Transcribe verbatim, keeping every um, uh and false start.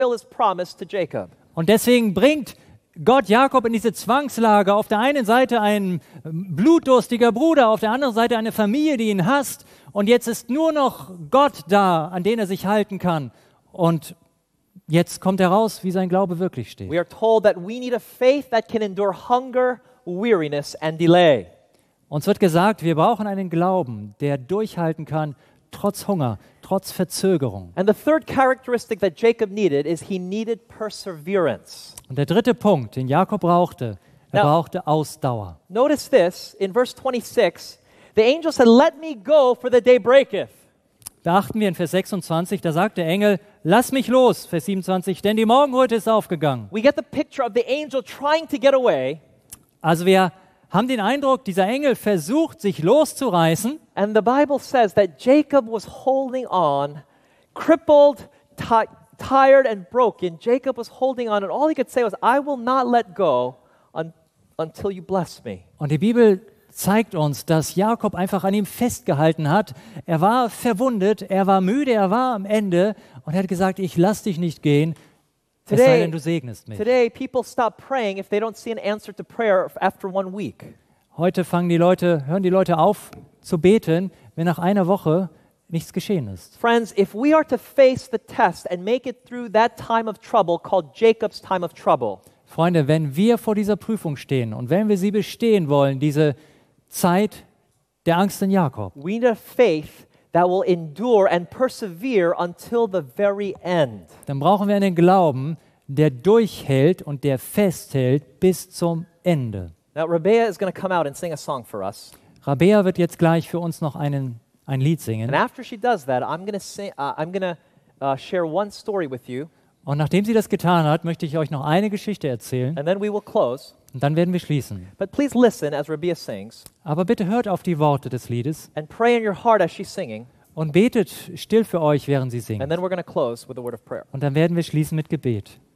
is promised to Jacob. Und deswegen bringt Gott Jakob in diese Zwangslage. Auf der einen Seite ein blutdurstiger Bruder, auf der anderen Seite eine Familie, die ihn hasst. Und jetzt ist nur noch Gott da, an den er sich halten kann. Und jetzt kommt heraus, wie sein Glaube wirklich steht. We are told that we need a faith that can endure hunger, weariness and delay. Uns wird gesagt, wir brauchen einen Glauben, der durchhalten kann, trotz Hunger, trotz Verzögerung. And the third characteristic that Jacob needed is he needed perseverance. Und der dritte Punkt, den Jakob brauchte, er Now- brauchte Ausdauer. Notice this, in verse twenty-six, the angel said, "Let me go, for the day breaketh." Beachten wir in Vers sechsundzwanzig, da sagt der Engel, lass mich los, Vers siebenundzwanzig, denn die Morgenröte ist aufgegangen. We get the picture of the angel trying to get away, Also wir haben den Eindruck, dieser Engel versucht, sich loszureißen. and the Bible says that Jacob was holding on, crippled, ti- tired, and broken. Jacob was holding on, and all he could say was, "I will not let go un- until you bless me." Und die Bibel zeigt uns, dass Jakob einfach an ihm festgehalten hat. Er war verwundet, er war müde, er war am Ende und er hat gesagt, ich lass dich nicht gehen, es sei Today- denn, du segnest mich. Today, people stop praying if they don't see an answer to prayer after one week. Heute fangen die Leute, hören die Leute auf zu beten, wenn nach einer Woche nichts geschehen ist. Friends, if we are to face the test and make it through that time of trouble called Jacob's time of trouble, Freunde, wenn wir vor dieser Prüfung stehen und wenn wir sie bestehen wollen, diese Zeit der Angst in Jakob, we need a faith that will endure and persevere until the very end. dann brauchen wir einen Glauben, der durchhält und der festhält bis zum Ende. Now, Rabea is going to come out and sing a song for us. Rabea wird jetzt gleich für uns noch einen, ein Lied And singen. after she does that, I'm going to sing, uh, I'm going to uh, share one story with you, Und nachdem sie das getan hat, möchte ich euch noch eine Geschichte erzählen and then we will close. und dann werden wir schließen. But please listen as Rabea sings, Aber bitte hört auf die Worte des Liedes and pray in your heart as she's singing, und betet still für euch, während sie and singt. then we're going to close with a word of prayer. Und dann werden wir schließen mit Gebet.